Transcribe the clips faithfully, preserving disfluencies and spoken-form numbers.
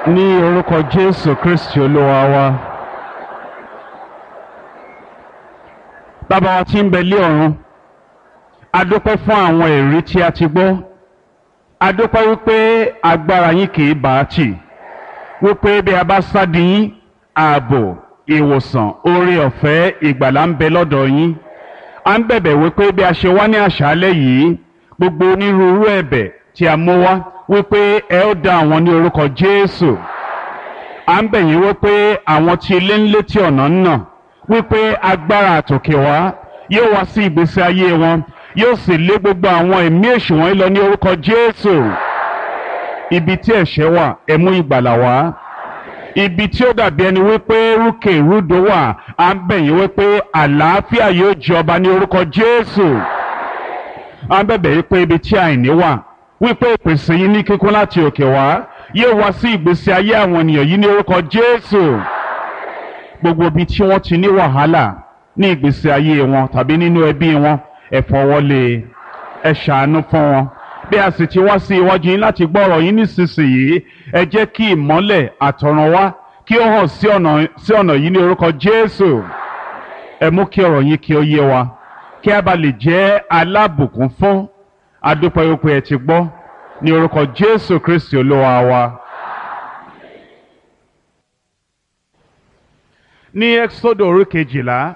Ní orúkọ Jésù Kristi Olúwa wa. Bàbá wa tí ń bẹ lé ọ̀run, a dúpẹ́ fún àwọn èrí tí a ti gbọ́. A dúpẹ́ wípé agbára yín kì í bá a tì. Wípé bí a bá sádi yín, ààbò, ìwòsàn, oore ọ̀fẹ́, ìgbàlà ń bẹ lọ́dọ̀ yín. A ń bẹ̀bẹ̀ wípé bí a ṣe wá ní àṣálẹ́ yìí, gbogbo onírúurú ẹ̀bẹ̀ tí a mú wá, wípé ẹ ó dá àwọn ní orúkọ Jésù. À ń bẹ̀ yín wípé àwọn tí ilé ń létí ọ̀nà ń nà, wípé agbára àtòkè wá yóò wá sí ìgbésí ayé wọn, yóò sì lé gbogbo àwọn ẹ̀mí èṣù wọ̀nyí lọ ní orúkọ Jésù. Ibi tí ẹ̀ṣẹ̀ wà, ẹ mú ìgbàlà wá. Ibi tí ó dàbí ẹni wípé rúkè rúdò wà, à ń bẹ̀ yín wípé àlàáfíà yóò jọba ní orúkọ Jésù. À ń bẹ̀bẹ̀ wípé ibi tí àìní wà, wípé ìpèsè yín ní kíkún láti òkè wá yóò wá sí ìgbésí ayé àwọn ènìyàn yìí ní orúkọ Jésù. Gbogbo ibi tí wọ́n ti ní wàhálà ní ìgbésí ayé wọn tàbí nínú ẹbí wọn, ẹ fọwọ́lé, ẹ ṣàánú fún wọn. Bí a sì ti wá sí iwájú yín láti gbọ́ ọ̀rọ̀ yín nísinsìnyí, ẹ jẹ́ kí ìmọ́lẹ̀ àtọ̀run wá kí ó hàn sí ọ̀nà sí ọ̀nà yìí ní orúkọ Jésù. Ẹ mú kí ọ̀rọ̀ yín kí ó yé wa, kí a bá lè jẹ́ alábùkún fún. Adúpẹ́ wípé ẹ ti gbọ́ ní orúkọ Jésù Kristi Olúwa wa. Ní Ẹ́kísódù orí kejìlá,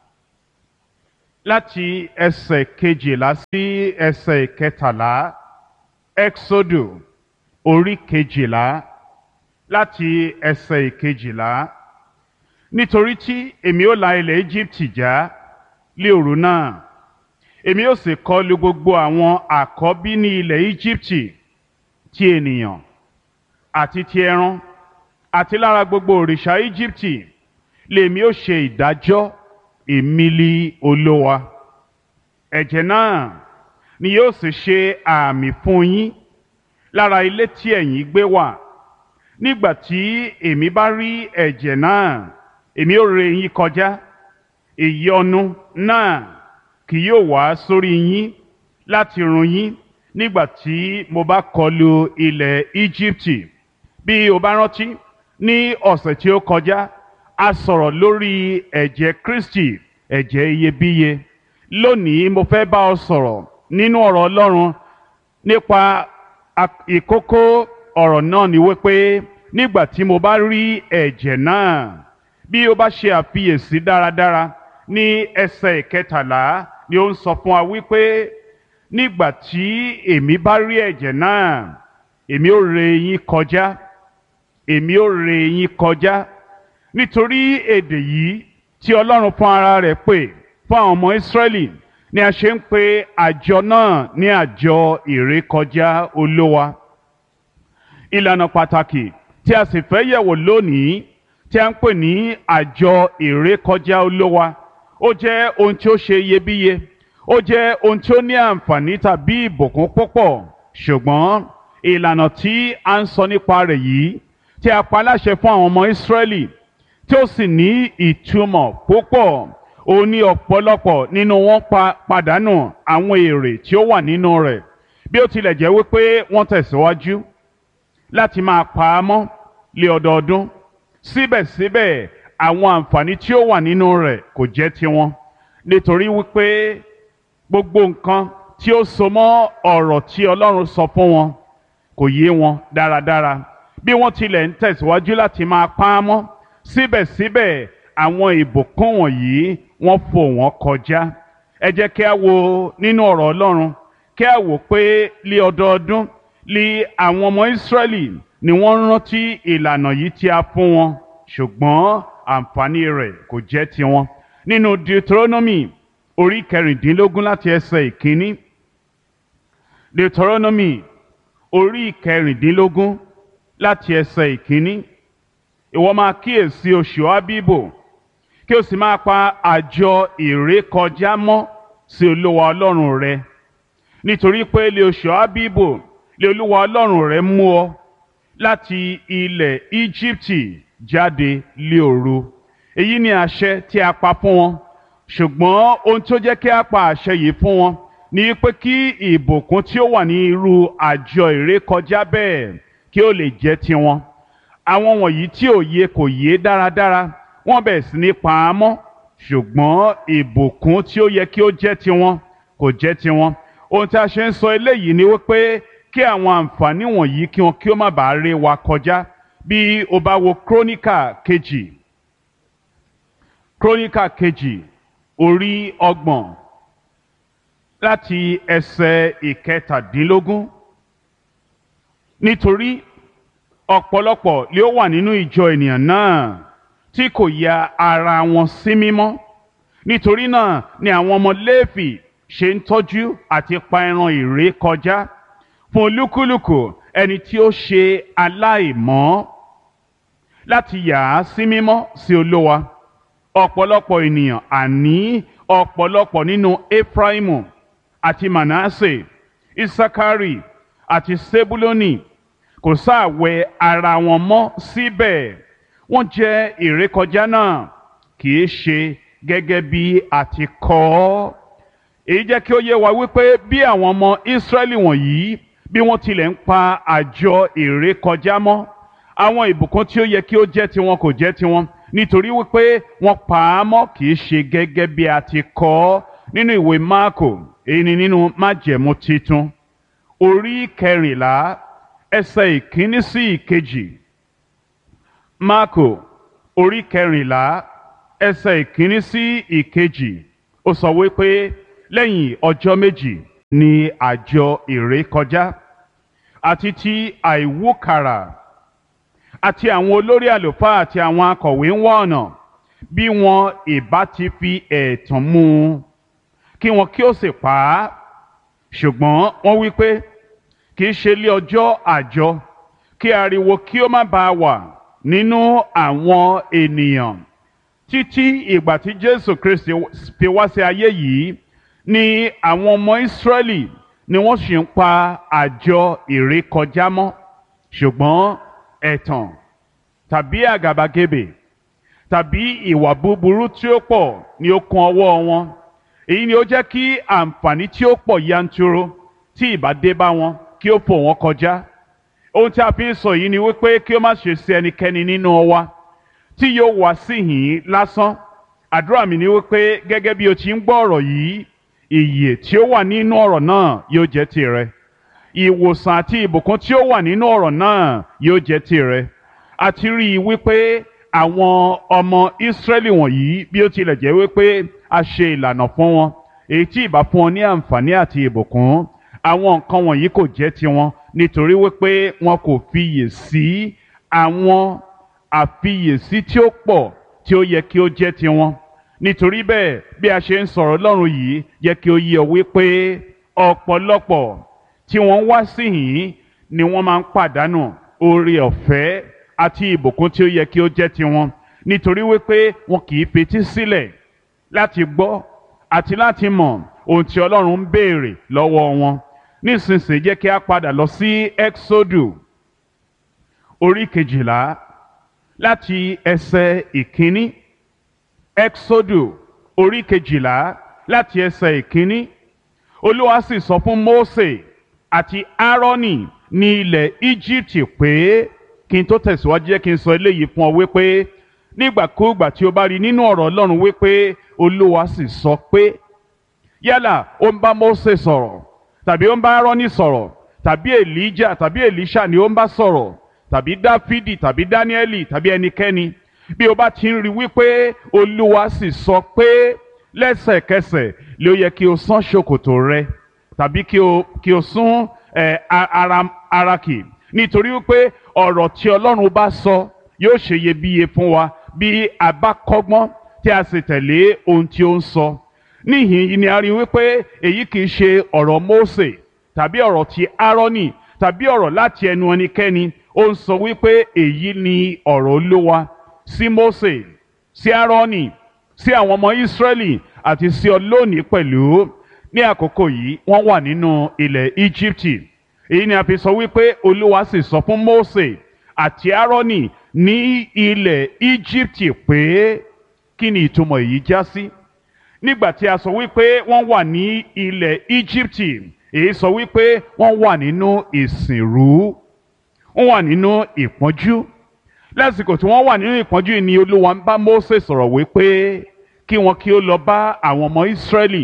láti ẹsẹ̀ kejìlá sí ẹsẹ̀ kẹtàlá. Ẹ́kísódù orí kejìlá láti ẹsẹ̀ kejìlá. Nítorí tí èmi ó la ilẹ̀ Íjíbítì já lé òru náà, èmi ó sì kọlu gbogbo àwọn àkọ́bí ní ilẹ̀ Íjíbítì, ti ènìyàn àti ti ẹran àti lára gbogbo òrìṣà Íjíbítì lèmi ó ṣe ìdájọ́, èmi li Olúwa. Ẹ̀jẹ̀ náà ni yóò sì ṣe àmì fún yín lára ilé tí ẹ̀yin gbé wà. Nígbà tí èmi bá rí ẹ̀jẹ̀ náà, èmi ó ré yín kọjá. Ìyọnu náà kì yóò wá sórí yín láti run yín nígbà tí mo bá kọlu ilẹ̀ Íjíbítì. Bí o bá rántí, ní ọ̀sẹ̀ tí ó kọjá, a sọ̀rọ̀ lórí ẹ̀jẹ̀ Kristi, ẹ̀jẹ̀ iyebíye. Lónìí mo fẹ́ bá ọ sọ̀rọ̀ nínú ọ̀rọ̀ Ọlọ́run nípa ìkókó ọ̀rọ̀ náà ni wípé nígbà tí mo bá rí ẹ̀jẹ̀ náà. Bí o bá ṣe àfiyèsí dáradára, ní ẹsẹ̀ ìkẹtàlá ni ó ń sọ fún wa wípé nígbà tí èmi bá rí ẹ̀jẹ̀ náà, èmi ó ré yín kọjá, èmi ó ré yín kọjá. Nítorí èdè yìí tí Ọlọ́run fún ara rẹ̀ pè fún àwọn ọmọ Ísírẹ́lì ni a ṣe ń pe àjọ náà ní àjọ ìrékọjá Olúwa. Ìlànà pàtàkì tí a sì fẹ́ yẹ̀wò lónìí tí a ń pè ní àjọ ìrékọjá Olúwa, ó jẹ́ ohun tí ó ṣe iyebíye, ó jẹ́ ohun tí ó ní àǹfààní tàbí ìbùkún púpọ̀. Ṣùgbọ́n ìlànà tí a ń sọ nípa rẹ̀ yìí, tí a pa láṣẹ fún àwọn ọmọ Ísírẹ́lì, tí ó sì ní ìtumọ̀ púpọ̀, ó ní ọ̀pọ̀lọpọ̀ nínú wọn pa pàdánù àwọn èrè tí ó wà nínú rẹ̀. Bí ó tilẹ̀ jẹ́ wípé wọ́n tẹ̀síwájú láti máa pa á mọ́ lé ọdọọdún, síbẹ̀síbẹ̀ àwọn àǹfààní tí ó wà nínú rẹ̀ kò jẹ́ tiwọn, nítorí wípé gbogbo nǹkan tí ó so mọ́ ọ̀rọ̀ tí Ọlọ́run sọ fún wọn kò yé wọn dáradára. Bí wọ́n tilẹ̀ ń tẹ̀síwájú láti máa pa á mọ́, síbẹ̀síbẹ̀ àwọn ìbùkún wọ̀nyí wọ́n fò wọ́n kọjá. Ẹ jẹ́ kí a wo nínú ọ̀rọ̀ Ọlọ́run, kí a wò pé lé ọdọọdún lé àwọn ọmọ Ísírẹ́lì ni wọ́n rántí ìlànà yìí tí a fún wọn, ṣùgbọ́n àǹfààní rẹ̀ kò jẹ́ tiwọn. Nínú Deuteronomy orí kẹrìndínlógún láti ẹsẹ̀ ìkíní. Deuteronomy orí kẹrìndínlógún láti ẹsẹ̀ ìkíní. Ìwọ máa kíyèsí oṣù Ábíbò, kí o sì máa pa àjọ ìrékọjá mọ́ sí Olúwa Ọlọ́run rẹ. Nítorí pé lé oṣù Ábíbò lé Olúwa Ọlọ́run rẹ mú ọ láti ilẹ̀ Íjíbítì jáde lé òru. Èyí ni àṣẹ tí a pa fún wọn. Ṣùgbọ́n ohun tó jẹ́ kí a pa àṣẹ yìí fún wọn ni pé kí ìbùkún tí ó wà ní irú àjọ ìrékọjá bẹ́ẹ̀ kí ó lè jẹ́ tiwọn. àwọn wọ̀nyí tí òye kò yé dáradára wọ́n bẹ̀rẹ̀ sí ní pa á mọ́, ṣùgbọ́n ìbùkún tí ó yẹ kí ó jẹ́ tiwọn kò jẹ́ tiwọn. Ohun tí a ṣe ń sọ eléyìí ni wípé kí àwọn àǹfààní wọ̀nyí kí wọn kí ó má bàa ré wa kọjá. Bí o bá wo Kíróníkà kejì Kíróníkà kejì orí ọgbọ̀n láti ẹsẹ̀ ìkẹtàdínlógún. Nítorí ọ̀pọ̀lọpọ̀ lé ó wà nínú ìjọ ènìyàn náà tí kò ya ara wọn sí mímọ́. Nítorí náà ni àwọn ọmọ Léfì ṣe ń tọ́jú àti pa ẹran ìrékọjá fún olúkúlùkù ẹni tí ó ṣe aláìmọ́, láti yà á sí mímọ́ sí Olúwa. Ọ̀pọ̀lọpọ̀ ènìyàn, àní ọ̀pọ̀lọpọ̀ nínú Efraimu àti Manasse, Isakari àti Sebuloni kò sáà wẹ ara wọn mọ́ síbẹ̀. Wọ́n jẹ ìrékọjá náà kì í ṣe gẹ́gẹ́ bí a ti kọ ọ́. Èyí jẹ́ kí ó yé wa wípé bí àwọn ọmọ Ísírẹ́lì wọ̀nyí bí wọ́n tilẹ̀ ń pa àjọ ìrékọjá mọ́, àwọn ìbùkún tí ó yẹ kí ó jẹ́ tiwọn kò jẹ́ tiwọn, nítorí wípé wọ́n pa á mọ́ kì í ṣe gẹ́gẹ́ bí a ti kọ ọ́ nínú ìwé Máàkò, èyí ni nínú Májẹ̀mú Titun orí kẹrìnlá ẹsẹ̀ ìkíní sí ìkejì. Máàkò orí kẹrìnlá ẹsẹ̀ ìkíní sí ìkejì. Ó sọ wípé lẹ́yìn ọjọ́ méjì ni àjọ ìrékọjá àti ti àìwúkàrà, àti àwọn olórí àlùfáà àti àwọn akọ̀wé ń wá ọ̀nà bí wọn ìbá ti fi ẹ̀tàn mú un kí wọn kí ó sì pa á. Ṣùgbọ́n wọ́n wí pé kì í ṣe lé ọjọ́ àjọ, kí ariwo kí ó má bàa wà nínú àwọn ènìyàn. Títí ìgbà tí Jésù Kristi fi wá sí ayé yìí ni àwọn ọmọ Ísírẹ́lì ni wọ́n sì ń pa àjọ ìrékọjá mọ́. Ṣùgbọ́n ẹ̀tàn tàbí àgàbàgebè tàbí ìwà búburú tí ó pọ̀ ni ó kún ọwọ́ wọn. Èyí ni ó jẹ́ kí àǹfààní tí ó pọ̀ yanturu tí ìbá dé bá wọn kí ó fò wọ́n kọjá. Ohun tí a fi ń sọ yìí ni wípé kí ó má ṣe sí ẹnikẹ́ni nínú wa tí yóò wá síhìn lásán. Àdúrà mi ni wípé gẹ́gẹ́ bí o ti ń gbọ́ ọ̀rọ̀ yìí, ìyè tí ó wà nínú ọ̀rọ̀ náà yóò jẹ́ tìrẹ. Ìwòsàn àti ìbùkún tí ó wà nínú ọ̀rọ̀ náà yóò jẹ́ tìrẹ. A ti rí i wípé àwọn ọmọ Ísírẹ́lì wọ̀nyí, bí ó tilẹ̀ jẹ́ wípé a ṣe ìlànà fún wọn èyí tí ìbá fún wọn ní àǹfààní àti ìbùkún, àwọn nǹkan wọ̀nyí kò jẹ́ tiwọn nítorí wípé wọn kò fiyè sí àwọn àfiyèsí tí ó pọ̀ tí ó yẹ kí ó jẹ́ tiwọn. Nítorí bẹ́ẹ̀, bí a ṣe ń sọ̀rọ̀ Ọlọ́run yìí, yẹ kí ó yé ọ wípé ọ̀pọ̀lọpọ̀ tí wọ́n wá síhìn ni wọ́n máa ń pàdánù oore ọ̀fẹ́ àti ìbùkún tí ó yẹ kí ó jẹ́ tiwọn, nítorí wípé wọn kì í fetí sílẹ̀ láti gbọ́ àti láti mọ̀ ohun tí Ọlọ́run ń béèrè lọ́wọ́ wọn. Nísinsìnyí jẹ́ kí a padà lọ sí Ẹ́ksódù orí kejìlá láti ẹsẹ̀ ìkíní. Ẹ́ksódù orí kejìlá láti ẹsẹ̀ ìkíní. Olúwa sì sọ fún Mósè àti Áárónì ní ilẹ̀ Íjíbítì pé, kí n tó tẹ̀síwájú jẹ́ kí n sọ eléyìí fún ọ wípé nígbàkúùgbà tí o bá rí nínú ọ̀rọ̀ Ọlọ́run wípé Olúwa sì sọ pé, yálà ó ń bá Mósè sọ̀rọ̀ tàbí ó ń bá Áárónì sọ̀rọ̀ tàbí Èlíjà tàbí Èlíṣà ni ó ń bá sọ̀rọ̀ tàbí Dáfídì tàbí Dáníẹ́lì tàbí ẹnikẹ́ni, bí o bá ti ń rí wípé Olúwa sì sọ pé, lẹ́sẹ̀kẹsẹ̀ ló yẹ kí o sán ṣòkòtò rẹ tàbí kí o kí o sún ẹ ara ara kì, nítorí wípé ọ̀rọ̀ tí Ọlọ́run bá sọ yóò ṣe iyebíye fún wa bí a bá kọ́gbọ́n tí a sì tẹ̀lé ohun tí ó ń sọ. Níhìn yìí ni a rí wípé èyí kì í ṣe ọ̀rọ̀ Mósè tàbí ọ̀rọ̀ ti Áárónì tàbí ọ̀rọ̀ láti ẹnu ẹnikẹ́ni. Ó ń sọ wípé èyí ni ọ̀rọ̀ Olúwa sí Mósè, sí Áárónì, sí àwọn ọmọ Ísírẹ́lì àti sí ọ lónìí pẹ̀lú. Ní àkókò yìí wọ́n wà nínú ilẹ̀ Íjíbítì. Èyí ni a fi sọ wípé Olúwa sì sọ fún Mósè àti Áárónì ní ilẹ̀ Íjíbítì pé, kí ni ìtumọ̀ èyí já sí? Nígbà tí a sọ wípé wọ́n wà ní ilẹ̀ Íjíbítì, èyí sọ wípé wọ́n wà nínú ìsìnrú, wọ́n wà nínú ìpọ́njú. lásìkò tí wọ́n wà nínú ìpọ́njú yìí ni Olúwa ń bá Mósè sọ̀rọ̀ wípé kí wọn kí ó lọ bá àwọn ọmọ Ísírẹ́lì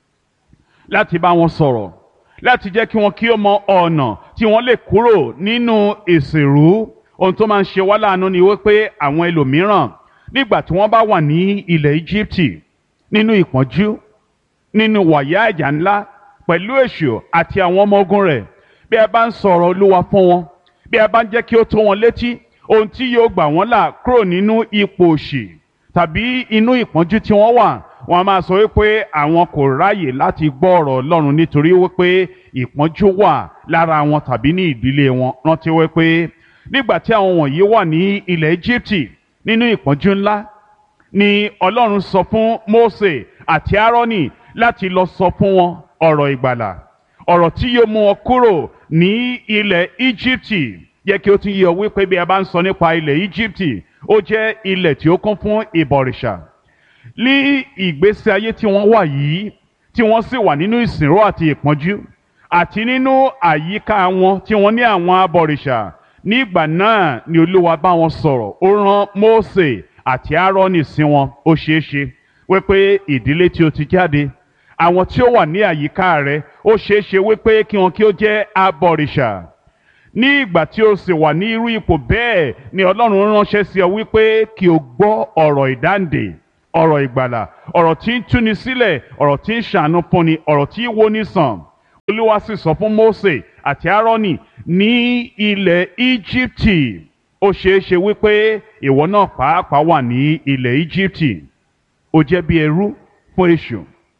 láti bá wọn sọ̀rọ̀, láti jẹ́ kí wọn kí ó mọ ọ̀nà tí wọ́n lè kúrò nínú ìsìnrú. Ohun tó máa ń ṣe wá láàánú ni wípé àwọn ẹlòmíràn nígbà tí wọ́n bá wà ní ilẹ̀ Íjíbítì nínú ìpọ́njú, nínú wàyà ìjà ńlá pẹ̀lú èṣù àti àwọn ọmọ ogun rẹ̀, bí ẹ bá ń sọ̀rọ̀ Olúwa fún wọn, bí ẹ bá ń jẹ́ kí ó tó wọn létí ohun tí yóò gbà wọ́n là kúrò nínú ipò òṣì tàbí inú ìpọ́njú tí wọ́n wà, wọ́n á máa sọ wípé àwọn kò ráyè láti gbọ́ ọ̀rọ̀ Ọlọ́run nítorí wípé ìpọ́njú wà lára wọn tàbí ní ìdílé wọn. Rántí wípé nígbà tí àwọn wọ̀nyí wà ní ilẹ̀ Íjíbítì nínú ìpọ́njú ńlá ni Ọlọ́run sọ fún Mósè àti Áárónì láti lọ sọ fún wọn ọ̀rọ̀ ìgbàlà, ọ̀rọ̀ tí yóò mú wọn kúrò ní ilẹ̀ Íjíbítì. Yẹ kí ó tún yé ọ wípé bí a bá ń sọ nípa ilẹ̀ Íjíbítì, ó jẹ́ ilẹ̀ tí ó kún fún ìbọ̀rìṣà. Ní ìgbésí ayé tí wọ́n wà yìí, tí wọ́n sì wà nínú ìsìnrú àti ìpọ́njú, àti nínú àyíká wọn tí wọ́n ní àwọn abọ̀rìṣà, nígbà náà ni Olúwa bá wọn sọ̀rọ̀. Ó rán Mósè àti Áárónì sí wọn. Ó ṣeé ṣe wípé ìdílé tí ó ti jáde, àwọn tí ó wà ní àyíká rẹ, ó ṣeé ṣe wípé kí wọn kí ó jẹ́ abọ̀rìṣà. Ní ìgbà tí o sì wà ní irú ipò bẹ́ẹ̀ ni Ọlọ́run ránṣẹ́ sí ọ wípé kí o gbọ́ ọ̀rọ̀ ìdáǹdè, ọ̀rọ̀ ìgbàlà, ọ̀rọ̀ tí ń túni sílẹ̀, ọ̀rọ̀ tí ń ṣàánú fúnni, ọ̀rọ̀ tí ń wóni sàn. Olúwa sì sọ fún Mósè àti Áárónì ní ilẹ̀ Íjíbítì. Ó ṣeé ṣe wípé ìwọ náà pàápàá wà ní ilẹ̀ Íjíbítì. Ó jẹ́ bí ẹrú fún èṣù,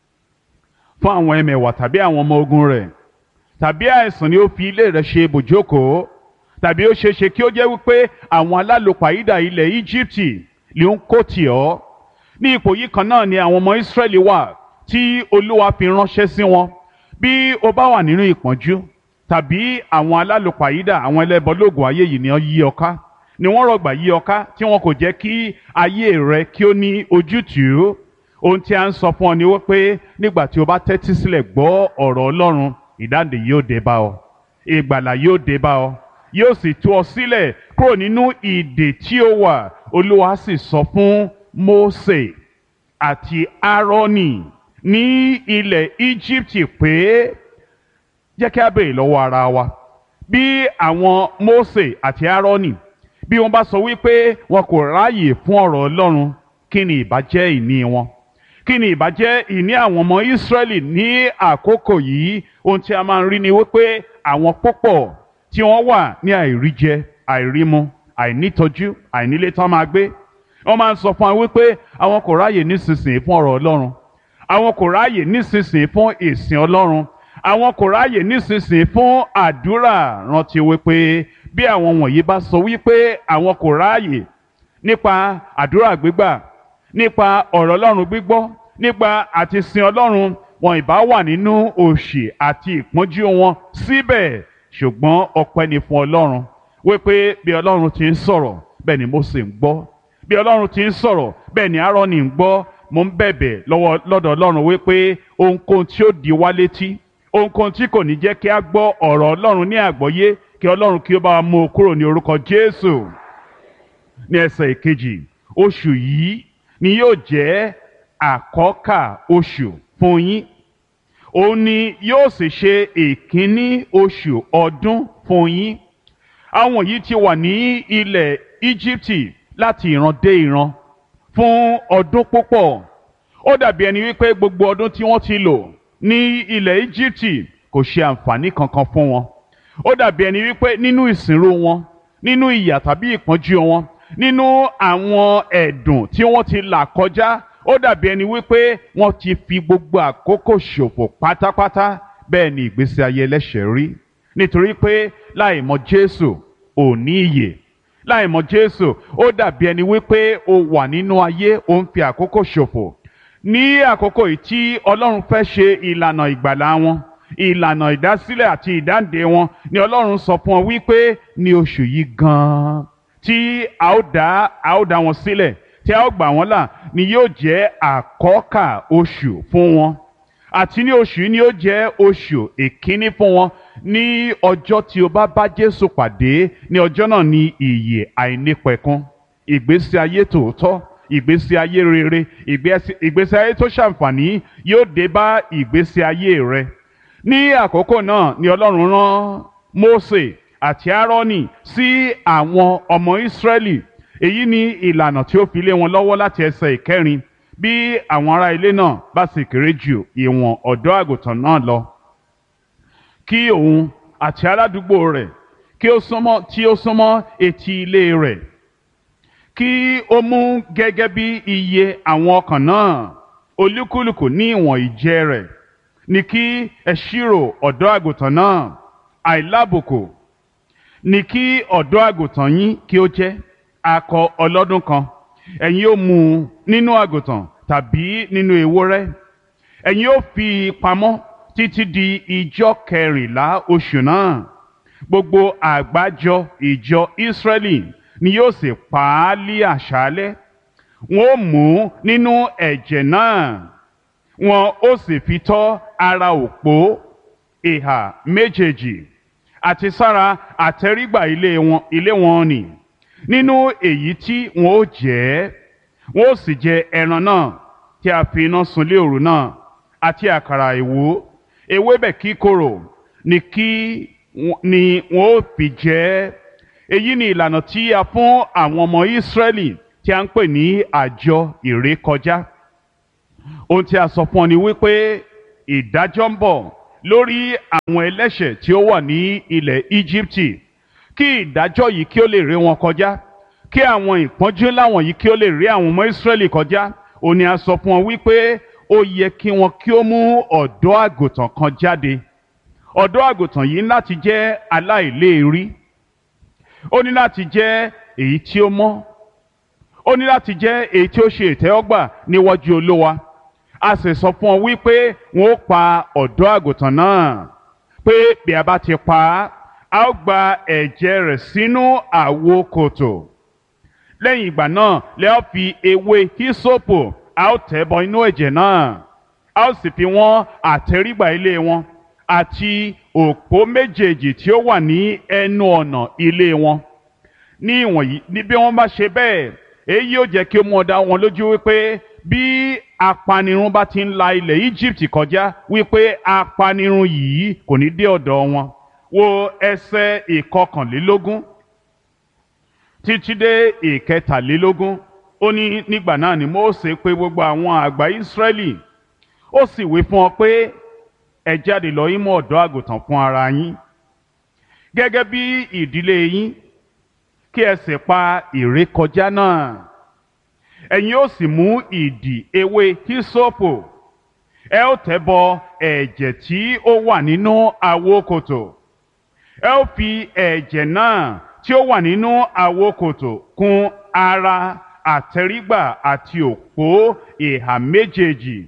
fún àwọn ẹmẹ̀wà tàbí àwọn ọmọ ogun rẹ̀, tàbí àìsàn ni ó fi ilé rẹ̀ ṣe ibùjókòó, tàbí ó ṣeé ṣe kí ó jẹ́ wípé àwọn alálòpàídà ilẹ̀ Íjíbítì ló ń kó tì ọ́. Ní ipò yìí kan náà ni àwọn ọmọ Ísírẹ́lì wà tí Olúwa fi ránṣẹ́ sí wọn. Bí o bá wà nínú ìpọ́njú, tàbí àwọn alálòpàídà, àwọn ẹlẹ́bọlóògùn ayé yìí ni wọ́n yí ọ ká, ni wọ́n rọ̀gbà yí ọ ká, tí wọn kò jẹ́ kí ayé rẹ kí ó ní ojútùú. Ohun tí a ń sọ fún ọ ni wípé nígbà tí o bá tẹ́tí sílẹ̀ gbọ́ ọ̀rọ̀ Ọlọ́run, ìdáǹdè yóò dé bá ọ, ìgbàlà yóò dé bá ọ, yóò sì tú ọ sílẹ̀ kúrò nínú ìdè tí ó wà. Olúwa sì sọ fún Mósè àti Áárónì ní ilẹ̀ Íjíbítì pé jẹ́ kí a béèrè lọ́wọ́ ara wa, bí àwọn Mósè àti Áárónì bí wọ́n bá sọ wípé wọn kò ráàyè fún ọ̀rọ̀ Ọlọ́run, kí ni ìbá jẹ́ ìní wọn? Kí ni ìbá jẹ́ ìní àwọn ọmọ Ísírẹ́lì ní àkókò yìí? Ohun tí a máa ń rí ni wípé àwọn púpọ̀ tí wọ́n wà ní àìríjẹ, àìrímu, àìnítọ́jú, àìnílé tán máa gbé, wọ́n máa ń sọ fún wa wípé àwọn kò ráàyè nísinsìnyí fún ọ̀rọ̀ Ọlọ́run, àwọn kò ráàyè nísinsìnyí fún ìsìn Ọlọ́run, àwọn kò ráàyè nísinsìnyí fún àdúrà. Rántí wípé bí àwọn wọ̀nyí bá sọ wípé àwọn kò ráàyè nípa àdúrà gbígbà, nípa ọ̀rọ̀ Ọlọ́run gbígbọ́, nípa àti sin Ọlọ́run, wọn ìbá wà nínú òṣì àti ìpọ́njú wọn síbẹ̀. Ṣùgbọ́n ọpẹ́ ni fún Ọlọ́run wípé bí Ọlọ́run ti ń sọ̀rọ̀ bẹ́ẹ̀ ni Mósè ń gbọ́, bí Ọlọ́run ti ń sọ̀rọ̀ bẹ́ẹ̀ ni Áárónì ń gbọ́. Mo ń bẹ̀bẹ̀ lọ́wọ́ lọ́dọ̀ Ọlọ́run wípé ohunkóhun tí ó di wá létí, ohunkóhun tí kò ní jẹ́ kí a gbọ́ ọ̀rọ̀ Ọlọ́run ní àgbọ́yé, kí Ọlọ́run kí ó bá wa mú o kúrò ní orúkọ Jésù. Ní ẹsẹ̀ ìkejì, oṣù yìí ni yóò jẹ́ àkọ́kà oṣù fún yín, òun ni yóò sì ṣe ìkíní oṣù ọdún fún yín. Àwọn yìí ti wà ní ilẹ̀ Íjíbítì láti ìran dé ìran fún ọdún púpọ̀. Ó dàbí ẹni wípé gbogbo ọdún tí wọ́n ti lò ní ilẹ̀ Íjíbítì kò ṣe àǹfààní kankan fún wọn. Ó dàbí ẹni wípé nínú ìsìnrú wọn, nínú ìyà tàbí ìpọ́njú wọn, nínú àwọn ẹ̀dùn tí wọ́n ti là kọjá, ó dàbí ẹni wípé wọ́n ti fi gbogbo àkókò ṣòfò pátápátá. Bẹ́ẹ̀ ni ìgbésí ayé ẹlẹ́ṣẹ̀ rí, nítorí pé láì mọ̀ Jésù ò ní ìyè. Láì mọ̀ Jésù ó dàbí ẹni wípé o wà nínú ayé, o ń fi àkókò ṣòfò. Ní àkókò yìí tí Ọlọ́run fẹ́ ṣe ìlànà ìgbàlà wọn, ìlànà ìdásílẹ̀ àti ìdáǹdè wọn, ni Ọlọ́run sọ fún ọ wípé ní oṣù yìí gan-an tí a ó dá a ó dá wọn sílẹ̀, tí a ó gbà wọ́n là, ni yóò jẹ́ àkọ́kà oṣù fún wọn. Àti ní oṣù yìí ni yóò jẹ́ oṣù ìkíní fún wọn. ní ọjọ́ tí o bá bá Jésù pàdé, ní ọjọ́ náà ni ìyè àìnípẹ̀kun, ìgbésí ayé tòótọ́, ìgbésí ayé rere, ìgbésí ayé tó ṣàǹfààní yóò dé bá ìgbésí ayé rẹ. Ní àkókò náà ni Ọlọ́run rán Mósè àti Áárónì sí àwọn ọmọ Ísírẹ́lì. Èyí ni ìlànà tí ó fi lé wọn lọ́wọ́ láti ẹsẹ̀ ìkẹrin. Bí àwọn ará ilé náà bá sì kéré jù ìwọ̀n ọ̀dọ́ àgùntàn náà lọ, kí òun àti aládùúgbò rẹ̀ kí ó súnmọ́ tí ó súnmọ́ etí ilé rẹ̀, kí ó mú gẹ́gẹ́ bí iye àwọn ọkàn náà, olúkúlùkù ní ìwọ̀n ìjẹ rẹ̀, ní kí ẹ ṣírò ọ̀dọ́ àgùntàn náà àìlábùkù. Ní kí ọ̀dọ́ àgùntàn yín kí ó jẹ́ akọ ọlọ́dún kan. Ẹ̀yin ó mú un nínú àgùntàn tàbí nínú ewúrẹ́. Ẹ̀yin ó fi pamọ́ títí di ijọ́ kẹrìnlá oṣù náà. Gbogbo àgbájọ ìjọ Ísírẹ́lì ni yóò sì pa á lí àṣálẹ́. Wọn ó mú nínú ẹ̀jẹ̀ náà, wọn ó sì fi tọ́ ara òpó ìhà méjèèjì àti sára àtẹ́rígbà ilé wọn ilé wọn nì. Nínú èyí tí wọn ó jẹ, wọn ó sì jẹ ẹran náà tí a fi iná sun lé òru náà, àti àkàrà ìwú ewébẹ̀ kíkorò ni kí ni wọn ó fi jẹ. Èyí ni ìlànà tí a fún àwọn ọmọ Ísírẹ́lì tí a ń pè ní àjọ ìrékọjá. Ohun tí a sọ fún ọ ni wípé ìdájọ́ ń bọ̀ lórí àwọn ẹlẹ́ṣẹ̀ tí ó wà ní ilẹ̀ Íjíbítì, kí ìdájọ́ yìí kí ó lè ré wọn kọjá, kí àwọn ìpọ́njú láwọn yìí kí ó lè ré àwọn ọmọ Ísírẹ́lì kọjá. Ó ní a sọ fún wọn wípé ó yẹ kí wọn kí ó mú ọ̀dọ́ àgùntàn kan jáde. Ọ̀dọ́ àgùntàn yìí ní láti jẹ́ aláìléèrí, ó ní láti jẹ́ èyí tí ó mọ́, ó ní láti jẹ́ èyí tí ó ṣe ìtẹ́wọ́gbà níwájú Olúwa. A sì sọ fún ọ wípé wọn ó pa ọ̀dọ́ àgùntàn náà, pé bí a bá ti pa á, a ó gba ẹ̀jẹ̀ rẹ̀ sínú àwo kòtò. Lẹ́yìn ìgbà náà lẹ́ ó fi ewé hísópù, a ó tẹ̀ bọ inú ẹ̀jẹ̀ náà, a ó sì fi wọ́n àtẹ́rígbà ilé wọn àti òpó méjèèjì tí ó wà ní ẹnu ọ̀nà ilé wọn. Ní ìwọ̀nyí ní bí wọ́n bá ṣe bẹ́ẹ̀, èyí yóò jẹ́ kí ó mú ọ dá wọn lójú wípé bí apanirun bá ti ń la ilẹ̀ Egypt kọjá, wípé apanirun yìí kò ní dé ọ̀dọ̀ wọn. Wo ẹsẹ̀ ìkọkànlélógún títí dé ìkẹtàlélógún. Ó ní nígbà náà ni Mósè pè gbogbo àwọn àgbà Ísírẹ́lì, ó sì wí fún ọ pé ẹ jáde lọ yín mú ọ̀dọ́ àgùntàn fún ara yín gẹ́gẹ́ bí ìdílé yín, kí ẹ sì pa ìrékọjá náà. Ẹ̀yin ó sì mú ìdì ewé hísópù, ẹ ó tẹ̀ bọ ẹ̀jẹ̀ tí ó wà nínú àwo kòtò. Ẹ ó fi ẹ̀jẹ̀ náà tí ó wà nínú àwo kòtò kùn ara àtẹ́rígbà àti òpó ìhà méjèèjì.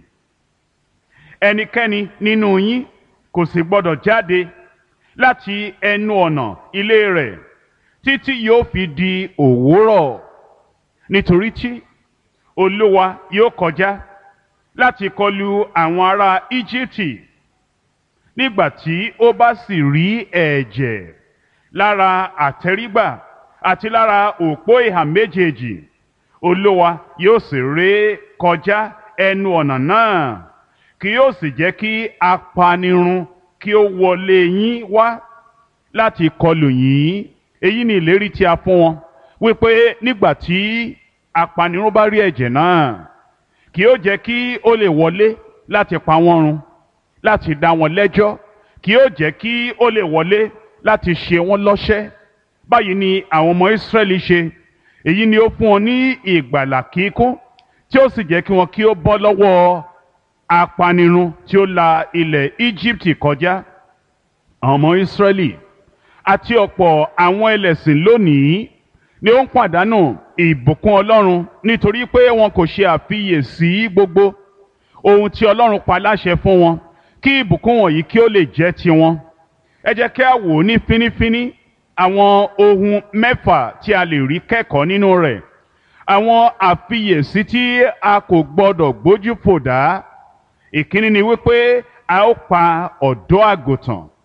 Ẹnikẹ́ni nínú yín kò sì gbọdọ̀ jáde láti ẹnu ọ̀nà ilé rẹ̀ títí yóò fi di òwúrọ̀, nítorí tí Olúwa yóò kọjá láti kọlu àwọn ará Íjíbítì. Nígbà tí ó bá sì rí ẹ̀jẹ̀ lára àtẹ́rígbà àti lára òpó ìhà méjèèjì, Olúwa yóò sì ré kọjá ẹnu ọ̀nà náà, kì yóò sì jẹ́ kí apanirun kí ó wọlé yín wá láti kọlù yín. Èyí ni ìlérí tí a fún wọn, wípé nígbà tí apanirun bá rí ẹ̀jẹ̀ náà, kì yóò jẹ́ kí ó lè wọlé láti pa wọ́n run, láti dá wọn lẹ́jọ́, kì yóò jẹ́ kí ó lè wọlé láti ṣe wọ́n lọ́ṣẹ́. Báyìí ni àwọn ọmọ Ísírẹ́lì ṣe. Èyí ni ó fún wọn ní ìgbàlà kíkún, tí ó sì jẹ́ kí wọn kí ó bọ́ lọ́wọ́ apanirun tí ó la ilẹ̀ Íjíbítì kọjá. Àwọn ọmọ Ísírẹ́lì àti ọ̀pọ̀ àwọn ẹlẹ́sìn lónìí ni ó ń pàdánù ìbùkún Ọlọ́run nítorí pé wọn kò ṣe àfiyèsí gbogbo ohun tí Ọlọ́run pa láṣẹ fún wọn, kí ìbùkún wọ̀nyí kí ó lè jẹ́ tiwọn. Ẹ jẹ́ kí a wò ní fínífíní àwọn ohun mẹ́fà tí a lè rí kẹ́kọ̀ọ́ nínú rẹ̀. Àwọn àfiyèsí tí a kò gbọdọ̀ gbójú fò dá. Ìkíní ni wípé a ó pa ọ̀dọ́ àgùntàn.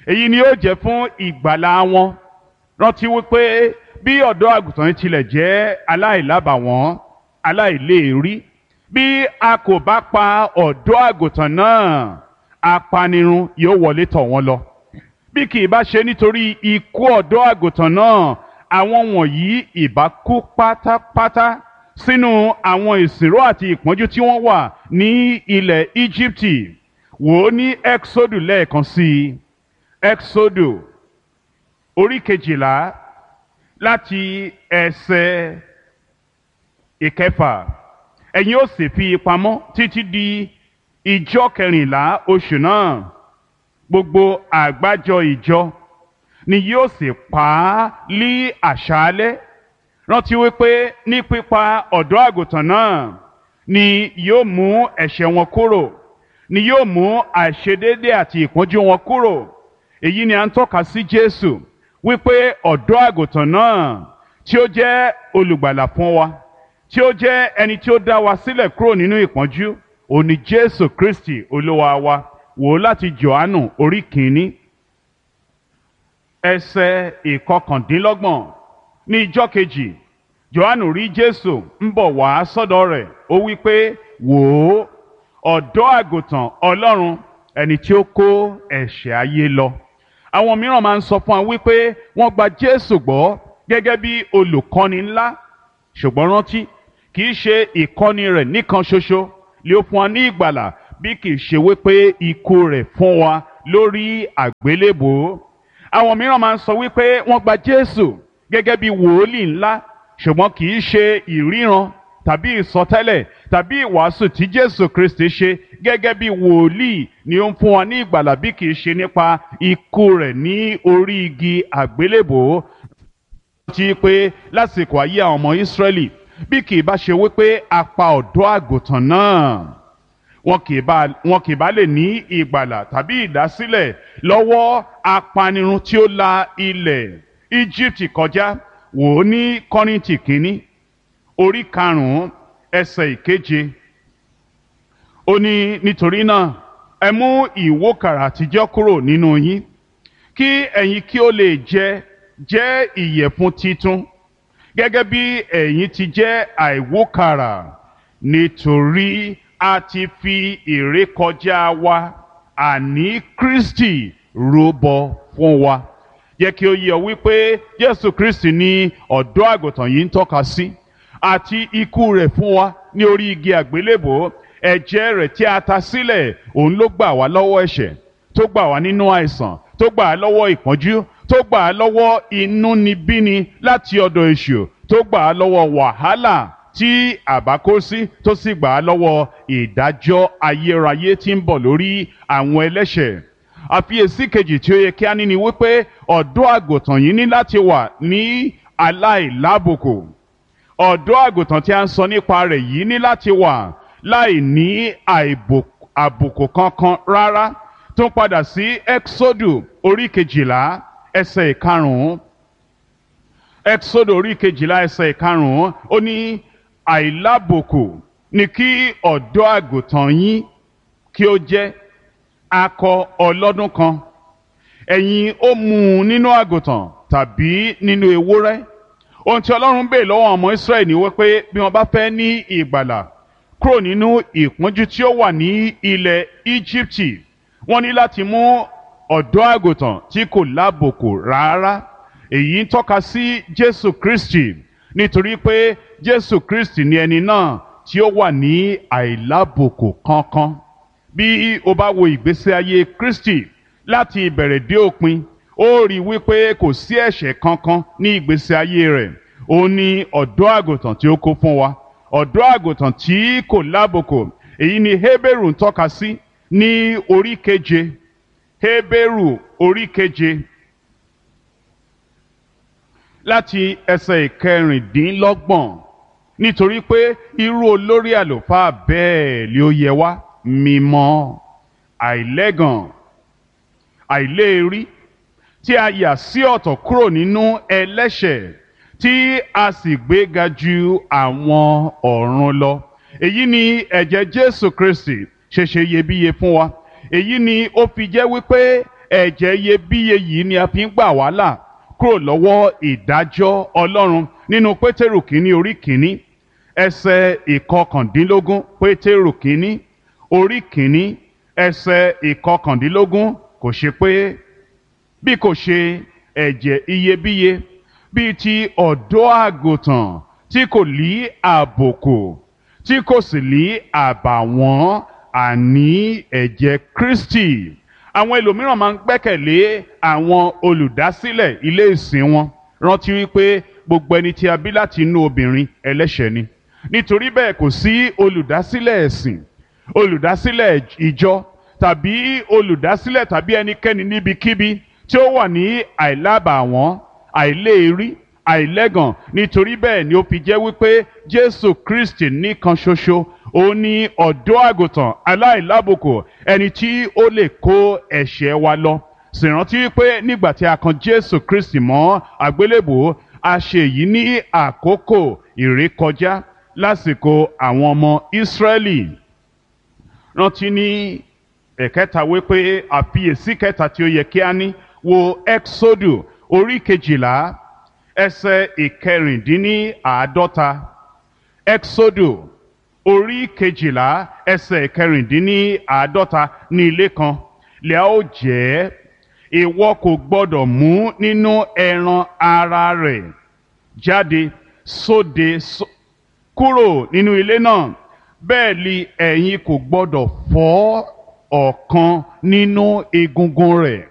èyí ni ó jẹ́ fún ìgbàlà wọn. Rántí wípé bí ọ̀dọ́ àgùntàn yìí tilẹ̀ jẹ́ aláìlábàwọ́n, aláìléèrí, bí a kò bá pa ọ̀dọ́ àgùntàn náà, apanirun yóò wọlé tọ̀ wọ́n lọ. Bí kì í bá ṣe nítorí ikú ọ̀dọ́ àgùntàn náà, àwọn wọ̀nyí ìbá kú pátápátá sínú àwọn ìsìnró àti ìpọ́njú tí wọ́n wà ní ilẹ̀ Íjíbítì. Wò ó ní Ẹ́kísódù lẹ́ẹ̀kan sí i. Ẹ́kísódù orí kejìlá láti ẹsẹ̀ ìkẹfà. Ẹ̀yin ó sì fi pamọ́ títí di ìjọ kẹrìnlá oṣù náà. Gbogbo àgbájọ ìjọ ni yóò sì pa á lí àṣálẹ́. Rántí wípé ní pípa ọ̀dọ́ àgùntàn náà ni yóò mú ẹ̀ṣẹ̀ wọn kúrò, ni yóò mú àìṣedéédé àti ìpọ́njú wọn kúrò. Èyí ni à ń tọ́ka sí Jésù wípé ọ̀dọ́ àgùntàn náà tí ó jẹ́ olùgbàlà fún wa, tí ó jẹ́ ẹni tí ó dá wa sílẹ̀ kúrò nínú ìpọ́njú, òun ni Jésù Kristi Olúwa wa. Wò ó láti Jòhánù orí kìíní ẹsẹ̀ ìkọkàndínlọ́gbọ̀n. Ní ijọ́ kejì, Jòhánù rí Jésù ń bọ̀ wá sọ́dọ̀ rẹ̀. Ó wí pé, wò ó, ọ̀dọ́ àgùntàn Ọlọ́run, ẹni tí ó kó ẹ̀ṣẹ̀ ayé lọ. Àwọn mìíràn máa ń sọ fún wa wípé wọ́n gba Jésù gbọ́ gẹ́gẹ́ bí olùkọ́ni ńlá. Ṣùgbọ́n rántí, kì í ṣe ìkọ́ni rẹ̀ nìkan ṣoṣo lé ó fún wa ní ìgbàlà, bí kì í ṣe wípé ikú rẹ̀ fún wa lórí àgbélébùú. Àwọn mìíràn máa ń sọ wípé wọ́n gba Jésù gẹ́gẹ́ bí wòólì ńlá, ṣùgbọ́n kì í ṣe ìríran tàbí ìsọtẹ́lẹ̀ tàbí ìwàásù tí Jésù Kristi ṣe gẹ́gẹ́ bí wòlíì ni ó ń fún wa ní ìgbàlà, bí kì í ṣe nípa ikú rẹ̀ ní orí igi àgbélébùú. Ti pé lásìkò ayé àwọn ọmọ Ísírẹ́lì, bí kì í bá ṣe wípé a pa ọ̀dọ́ àgùntàn náà, wọn kì í bá wọn kì í bá lè ní ìgbàlà tàbí ìdásílẹ̀ lọ́wọ́ apanirun tí ó la ilẹ̀ Íjíbítì kọjá. Wò ó ní Kọ́ríńtì kínní orí karùn-ún ẹsẹ̀ ìkeje. Ó ní, nítorí náà ẹ mú ìwókàrà àtijọ́ kúrò nínú yín, kí ẹ̀yin kí ó lè jẹ jẹ́ ìyẹ̀fun titun, gẹ́gẹ́ bí ẹ̀yin ti jẹ́ àìwókàrà, nítorí a ti fi ìrékọjá wa, àní Kristi, rúbọ fún wa. Jẹ́ kí ó yé ọ wípé Jésù Kristi ni ọ̀dọ́ àgùntàn yìí ń tọ́ka sí, àti ikú rẹ̀ fún wa ní orí igi àgbélébùú. Ẹ̀jẹ̀ rẹ̀ tí a ta sílẹ̀, òun ló gbà wá lọ́wọ́ ẹ̀ṣẹ̀, tó gbà wá nínú àìsàn, tó gbà á lọ́wọ́ ìpọ́njú, tó gbà á lọ́wọ́ inúnibíni láti ọ̀dọ̀ èṣù, tó gbà á lọ́wọ́ wàhálà tí àbá kó sí, tó sì gbà á lọ́wọ́ ìdájọ́ ayérayé tí ń bọ̀ lórí àwọn ẹlẹ́ṣẹ̀. Àfiyèsí kejì tí ó yẹ kí a ní ni wípé ọ̀dọ́ àgùntàn yìí ní láti wà ní aláìlábùkù. Ọ̀dọ́ àgùntàn tí a ń sọ nípa rẹ̀ yìí ní láti wà láì ní àbùkù kankan rárá. Tó ń padà sí Ẹ́kísódù orí kejìlá ẹsẹ̀ ìkarùn-ún. Ẹ́kísódù orí kejìlá ẹsẹ̀ ìkarùn-ún, ó ní àìlábùkù ni kí ọ̀dọ́ àgùntàn yín kí ó jẹ́, akọ ọlọ́dún kan. Ẹ̀yin ó mú un nínú àgùntàn tàbí nínú ewúrẹ́. Ohun tí Ọlọ́run bèè lọ́wọ́ ọmọ Ísírẹ́lì ni wípé bí wọ́n bá fẹ́ ní ìgbàlà kúrò nínú ìpọ́njú tí ó wà ní ilẹ̀ Íjíbítì, wọ́n ní láti mú ọ̀dọ́ àgùntàn tí kò lábùkù rárá. Èyí ń tọ́ka sí Jésù Kristi, nítorí pé Jésù Kristi ni ẹni náà tí ó wà ní àìlábùkù kankan. Bí o bá wo ìgbésí ayé Kristi láti ìbẹ̀rẹ̀ dé òpin, ó rí wípé kò sí ẹ̀ṣẹ̀ kankan ní ìgbésí ayé rẹ̀. Ó ní ọ̀dọ́ àgùntàn tí ó kó fún wa, ọ̀dọ́ àgùntàn tí kò lábùkù. Èyí ni Hébérù ń tọ́ka sí ní orí keje. Hébérù orí keje láti ẹsẹ̀ ìkẹrìndínlọ́gbọ̀n. Nítorí pé irú olórí àlùfáà bẹ́ẹ̀ ni ó yẹ wá, mímọ́, àìlẹ́gàn, àìléèrí, tí a yà sí ọ̀tọ̀ kúrò nínú ẹlẹ́ṣẹ̀, tí a sì gbéga ju àwọn ọ̀run lọ. Èyí ni ẹ̀jẹ̀ Jésù Kristi ṣe ṣe iyebíye fún wa. Èyí ni ó fi jẹ́ wípé ẹ̀jẹ̀ iyebíye yìí ni a fi ń gbà wá là kúrò lọ́wọ́ ìdájọ́ Ọlọ́run nínú Pétérù kínní orí kínní ẹsẹ̀ ìkọkàndínlógún. Pétérù kínní orí kínní ẹsẹ̀ ìkọkàndínlógún. Kò ṣe pé bí kò ṣe ẹ̀jẹ̀ iyebíye bíi ti ọ̀dọ́ àgùntàn tí kò lí àbùkù tí kò sì lí àbàwọ́n, àní ẹ̀jẹ̀ Kristi. Àwọn ẹlòmíràn máa ń gbẹ́kẹ̀lé àwọn olùdásílẹ̀ ilé ìsìn wọn. Rántí wípé gbogbo ẹni tí a bí láti inú obìnrin ẹlẹ́ṣẹ̀ ni. Nítorí bẹ́ẹ̀ kò sí olùdásílẹ̀ ẹ̀sìn, olùdásílẹ̀ ìjọ tàbí olùdásílẹ̀ tàbí ẹnikẹ́ni níbikíbi tí ó wà ní àìlábàwọ́n, àìléèrí, àìlẹ́gàn. Nítorí bẹ́ẹ̀ ni ó fi jẹ́ wípé Jésù Kristi nìkan ṣoṣo ó ní ọ̀dọ́ àgùntàn aláìlábùkù, ẹni tí ó lè kó ẹ̀ṣẹ̀ wa lọ. Sì rántí wípé nígbà tí a kan Jésù Kristi mọ́ àgbélébùú, a ṣe èyí ní àkókò ìrékọjá lásìkò àwọn ọmọ Ísírẹ́lì. Rántí ní ẹ̀kẹta wípé àfiyèsí kẹta tí ó yẹ kí a ní wo Ẹ́ksódù orí kejìlá ẹsẹ̀ ìkẹrìndínláàádọ́ta. Ẹ́ksódù orí kejìlá ẹsẹ̀ ìkẹrìndínláàádọ́ta. Ní ilé kan lè a ó jẹ, ìwọ kò gbọdọ̀ mú nínú ẹran ara rẹ̀ jáde sóde kúrò nínú ilé náà. Bẹ́ẹ̀ ni ẹ̀yin kò gbọdọ̀ fọ́ ọ̀kan nínú egungun rẹ̀.